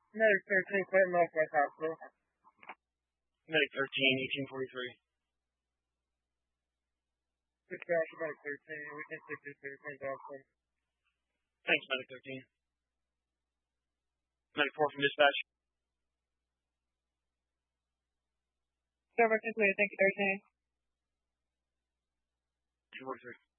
Medic 13, Clinton Northwest Hospital. Medic 13, 1843. Dispatch, Medic 13, we can 63, Clinton Hospital. Thanks, Medic 13. Medic 4 from dispatch. Server completed, thank you, 13. 243.